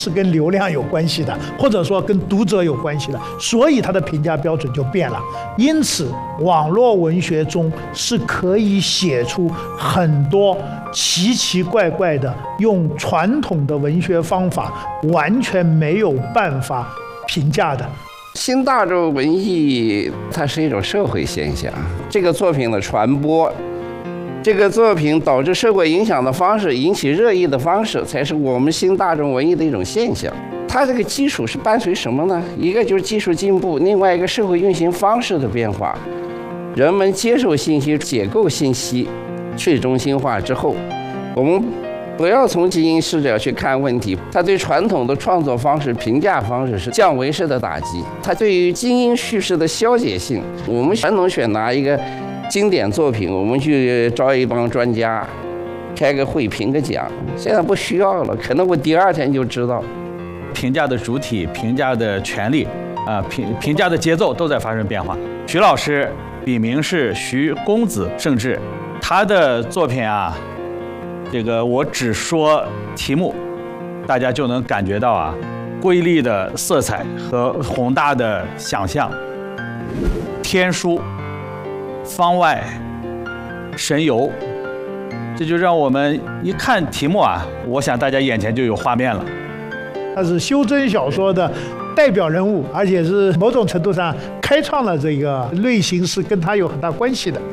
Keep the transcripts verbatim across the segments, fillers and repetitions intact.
是跟流量有关系的，或者说跟读者有关系的，所以它的评价标准就变了。因此，网络文学中是可以写出很多奇奇怪怪的，用传统的文学方法完全没有办法评价的。 新大众文艺它是一种社会现象，这个作品的传播，这个作品导致社会影响的方式，引起热议的方式，才是我们新大众文艺的一种现象。它这个基础是伴随什么呢？一个就是技术进步，另外一个社会运行方式的变化，人们接受信息、解构信息去中心化之后，我们不要从精英视角去看问题，它对传统的创作方式、评价方式是降维式的打击。它对于精英叙事的消解性，我们传统选拿一个经典作品，我们去招一帮专家，开个会评个奖，现在不需要了，可能我第二天就知道。 评价的主体、评价的权利啊、评评价的节奏都在发生变化。徐老师笔名是徐公子盛志，他的作品啊，这个我只说题目，大家就能感觉到啊，瑰丽的色彩和宏大的想象。天书、方外、神游，这就让我们一看题目啊，我想大家眼前就有画面了。 它是修真小说的代表人物，而且是某种程度上开创了这个类型，是跟它有很大关系的。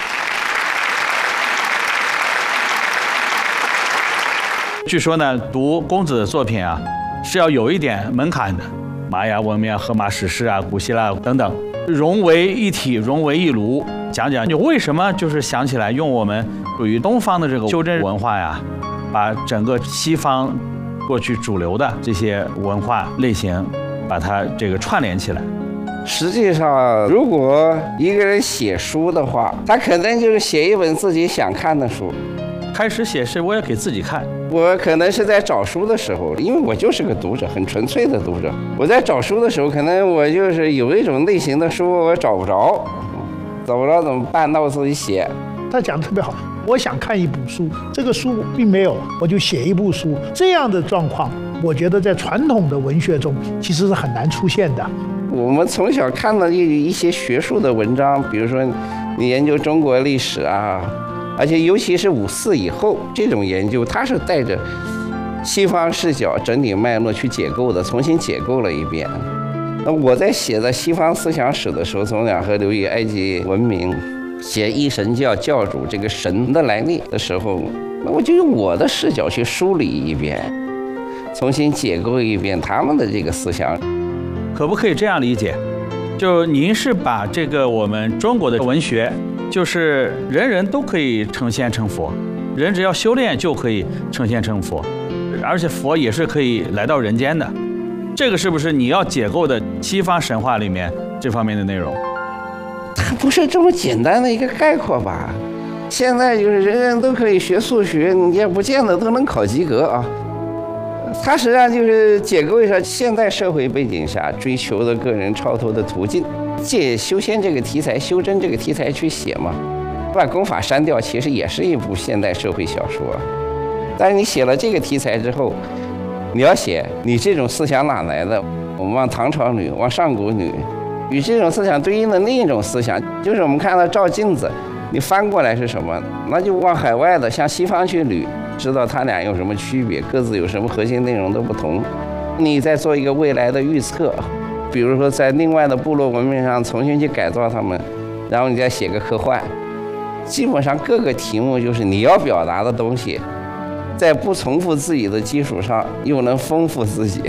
据说呢，读公子的作品啊，是要有一点门槛的，玛雅文明、荷马史诗啊、古希腊等等，融为一体，融为一炉。讲讲你为什么就是想起来用我们属于东方的这个修真文化呀，把整个西方过去主流的这些文化类型，把它这个串联起来。 实际上，如果一个人写书的话，他可能就是写一本自己想看的书。 开始写是为了给自己看， 我可能是在找书的时候，因为我就是个读者，很纯粹的读者。我在找书的时候，可能我就是有一种类型的书我找不着，找不着怎么办？那我自己写。 他讲得特别好，我想看一部书，这个书并没有，我就写一部书。这样的状况，我觉得在传统的文学中其实是很难出现的。 我们从小看到一一些学术的文章，比如说你研究中国历史啊，而且尤其是五四以后这种研究，它是带着西方视角整理脉络去解构的，重新解构了一遍。那我在写的西方思想史的时候，从两河流域埃及文明写一神教教主这个神的来历的时候，那我就用我的视角去梳理一遍，重新解构一遍他们的这个思想。 可不可以这样理解？就您是把这个我们中国的文学，就是人人都可以成仙成佛，人只要修炼就可以成仙成佛，而且佛也是可以来到人间的。这个是不是你要解构的西方神话里面这方面的内容？ 它不是这么简单的一个概括吧？现在就是人人都可以学数学，你也不见得都能考及格啊。它实际上就是解构一下现代社会背景下追求的个人超脱的途径，借修仙这个题材、修真这个题材去写嘛。把功法删掉，其实也是一部现代社会小说。但是你写了这个题材之后，你要写你这种思想哪来的？我们往唐朝女，往上古女。与这种思想对应的另一种思想，就是我们看到照镜子，你翻过来是什么？那就往海外的，向西方去捋，知道它俩有什么区别，各自有什么核心内容的不同。你再做一个未来的预测，比如说在另外的部落文明上重新去改造他们，然后你再写个科幻。基本上各个题目就是你要表达的东西，在不重复自己的基础上，又能丰富自己。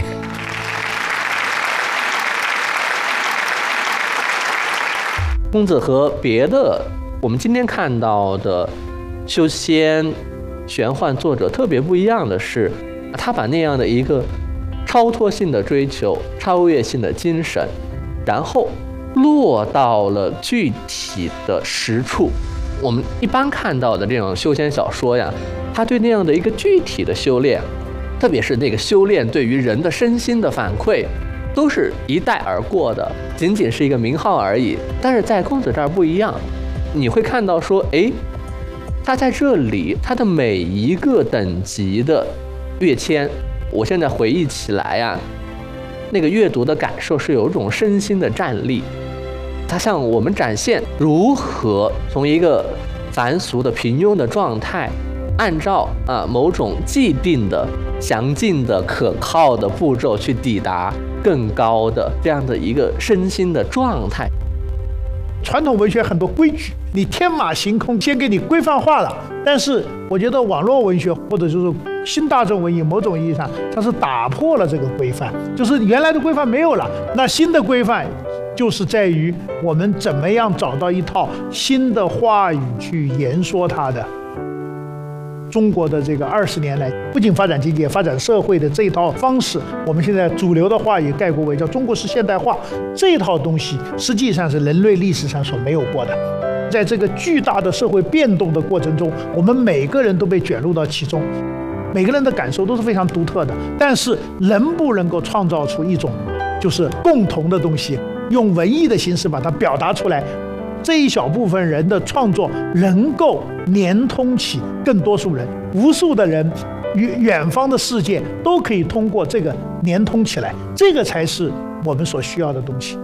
公子和别的我们今天看到的修仙玄幻作者特别不一样的是，他把那样的一个超脱性的追求、超越性的精神，然后落到了具体的实处。我们一般看到的这种修仙小说呀，他对那样的一个具体的修炼，特别是那个修炼对于人的身心的反馈，都是一带而过的，仅仅是一个名号而已。但是在公子这儿不一样，你会看到说，哎，他在这里，他的每一个等级的跃迁， 我现在回忆起来呀、啊，那个阅读的感受是有一种身心的站立，它向我们展现如何从一个凡俗的平庸的状态，按照啊某种既定的、详尽的、可靠的步骤去抵达更高的这样的一个身心的状态。 传统文学很多规矩，你天马行空，先给你规范化了。但是我觉得网络文学或者就是新大众文艺，某种意义上它是打破了这个规范，就是原来的规范没有了，那新的规范就是在于我们怎么样找到一套新的话语去言说它的。中国的这个二十年来，不仅发展经济，也发展社会的这一套方式，我们现在主流的话语概括为叫中国式现代化。这套东西实际上是人类历史上所没有过的。在这个巨大的社会变动的过程中，我们每个人都被卷入到其中，每个人的感受都是非常独特的。但是能不能够创造出一种就是共同的东西，用文艺的形式把它表达出来，这一小部分人的创作能够连通起更多数人，无数的人远远方的世界都可以通过这个连通起来，这个才是我们所需要的东西。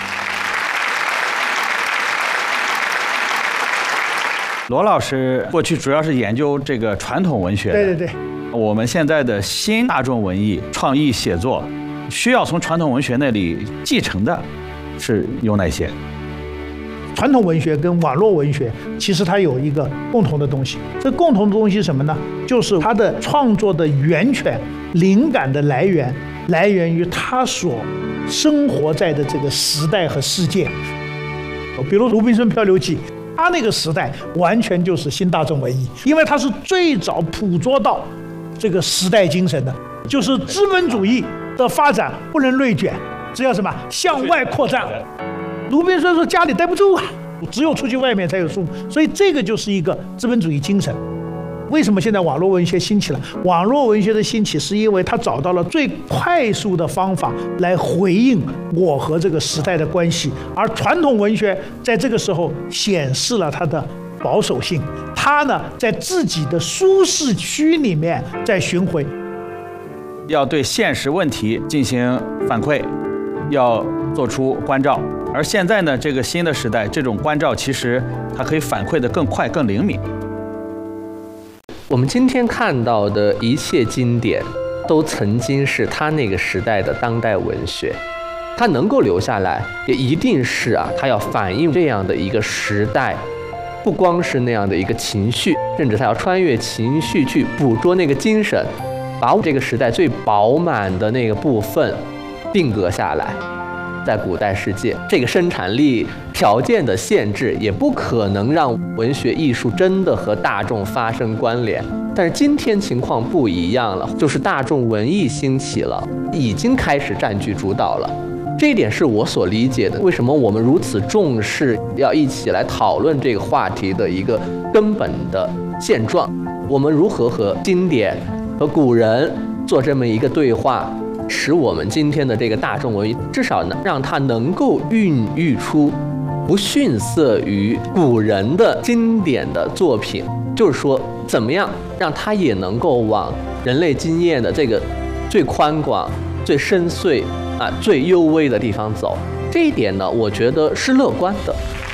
罗老师过去主要是研究这个传统文学的， 对对对， 我们现在的新大众文艺创意写作需要从传统文学那里继承的是有哪些？ 传统文学跟网络文学其实它有一个共同的东西，这共同的东西是什么呢？就是它的创作的源泉、灵感的来源来源于他所生活在的这个时代和世界。比如《鲁滨逊漂流记》，他那个时代完全就是新大众文艺，因为他是最早捕捉到这个时代精神的，就是资本主义的发展不能内卷，只要什么向外扩张。鲁滨逊说家里待不住啊，只有出去外面才有出路，所以这个就是一个资本主义精神。为什么现在网络文学兴起了？网络文学的兴起是因为它找到了最快速的方法来回应我和这个时代的关系，而传统文学在这个时候显示了它的保守性，它呢在自己的舒适区里面在巡回， 要对现实问题进行反馈，要做出关照。而现在呢，这个新的时代，这种关照其实它可以反馈得更快、更灵敏。 我们今天看到的一切经典，都曾经是他那个时代的当代文学。它能够留下来，也一定是啊，它要反映这样的一个时代，不光是那样的一个情绪，甚至它要穿越情绪去捕捉那个精神，把这个时代最饱满的那个部分定格下来。在古代世界，这个生产力条件的限制也不可能让文学艺术真的和大众发生关联。但是今天情况不一样了，就是大众文艺兴起了，已经开始占据主导了。这一点是我所理解的，为什么我们如此重视要一起来讨论这个话题的一个根本的现状。我们如何和经典和古人做这么一个对话，使我们今天的这个大众文艺至少呢，让它能够孕育出不逊色于古人的经典的作品。就是说，怎么样让它也能够往人类经验的这个最宽广、最深邃啊、最幽微的地方走。这一点呢，我觉得是乐观的。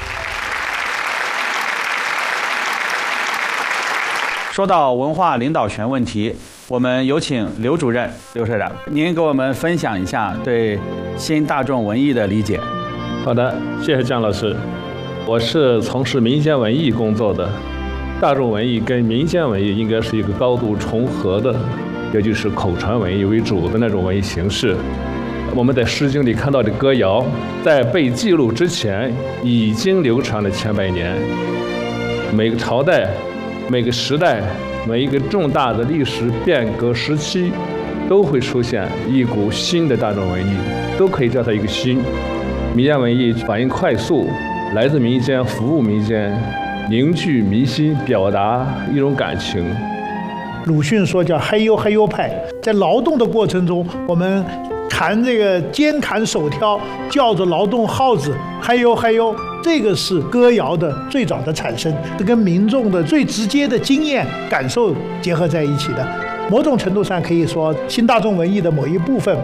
说到文化领导权问题，我们有请刘主任、刘社长，您给我们分享一下对新大众文艺的理解。 好的，谢谢姜老师。我是从事民间文艺工作的，大众文艺跟民间文艺应该是一个高度重合的，也就是口传文艺为主的那种文艺形式。我们在《诗经》里看到的歌谣，在被记录之前已经流传了千百年。每个朝代、每个时代、每一个重大的历史变革时期，都会出现一股新的大众文艺，都可以叫它一个新。民间文艺反应快速，来自民间，服务民间，凝聚民心，表达一种感情。 鲁迅说叫嘿呦嘿呦派，在劳动的过程中，我们弹这个肩砍手挑，叫着劳动号子，嘿呦嘿呦，这个是歌谣的最早的产生，这跟民众的最直接的经验感受结合在一起的。 某种程度上可以说新大众文艺的某一部分